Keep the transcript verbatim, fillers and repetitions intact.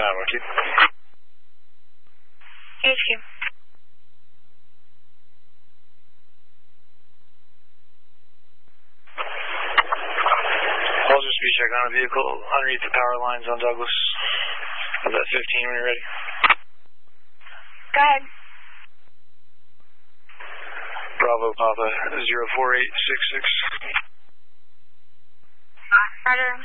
nine one Q. H Q. I'll just be checking on a vehicle underneath the power lines on Douglas. Of that fifteen when you're ready. Go ahead. Bravo Papa zero four eight six six. Roger.